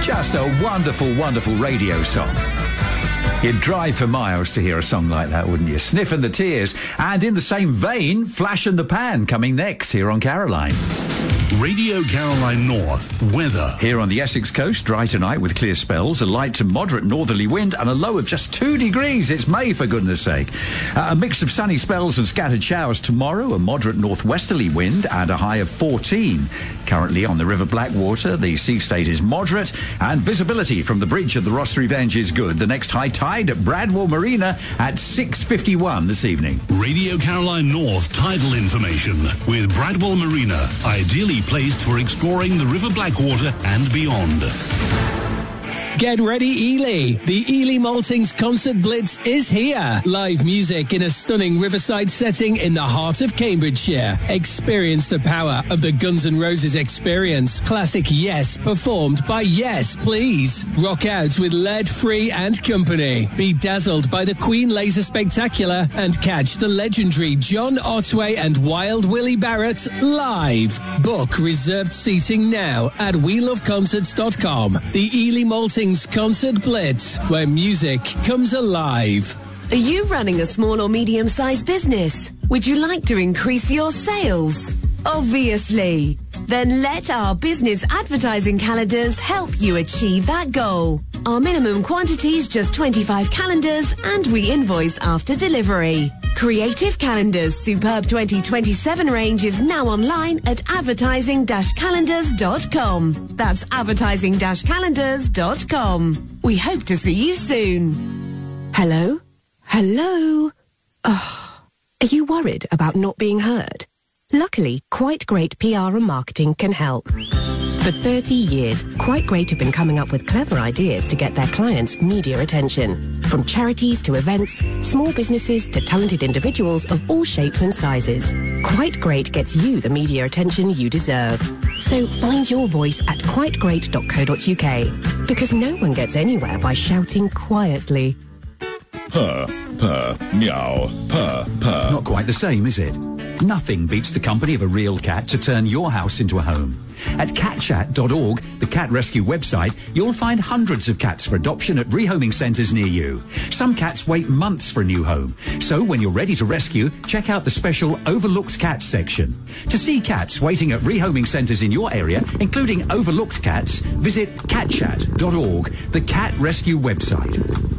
Just a wonderful, wonderful radio song. You'd drive for miles to hear a song like that, wouldn't you? Sniff and the Tears. And in the same vein, Flash and the Pan coming next here on Caroline. Radio Caroline North weather. Here on the Essex coast, dry tonight with clear spells, a light to moderate northerly wind and a low of just 2 degrees. It's May, for goodness sake. A mix of sunny spells and scattered showers tomorrow, a moderate northwesterly wind and a high of 14. Currently on the River Blackwater, the sea state is moderate and visibility from the bridge of the Ross Revenge is good. The next high tide at Bradwell Marina at 6:51 this evening. Radio Caroline North tidal information with Bradwell Marina, ideally placed for exploring the River Blackwater and beyond. Get ready, Ely. The Ely Maltings Concert Blitz is here. Live music in a stunning riverside setting in the heart of Cambridgeshire. Experience the power of the Guns N' Roses experience. Classic Yes performed by Yes Please. Rock out with Led, Free and Company. Be dazzled by the Queen Laser Spectacular and catch the legendary John Otway and Wild Willie Barrett live. Book reserved seating now at weloveconcerts.com. The Ely Maltings Concert Blitz, where music comes alive. Are you running a small or medium-sized business? Would you like to increase your sales? Obviously. Then let our business advertising calendars help you achieve that goal. Our minimum quantity is just 25 calendars and we invoice after delivery. Creative Calendars Superb 2027 range is now online at advertising-calendars.com. That's advertising-calendars.com. We hope to see you soon. Hello? Hello? Oh, are you worried about not being heard? Luckily, Quite Great PR and Marketing can help. For 30 years, Quite Great have been coming up with clever ideas to get their clients media attention. From charities to events, small businesses to talented individuals of all shapes and sizes. Quite Great gets you the media attention you deserve. So find your voice at quitegreat.co.uk, because no one gets anywhere by shouting quietly. Purr, purr, meow, purr, purr. Not quite the same, is it? Nothing beats the company of a real cat to turn your house into a home. At catchat.org, the cat rescue website, you'll find hundreds of cats for adoption at rehoming centres near you. Some cats wait months for a new home. So when you're ready to rescue, check out the special Overlooked Cats section. To see cats waiting at rehoming centres in your area, including overlooked cats, visit catchat.org, the cat rescue website.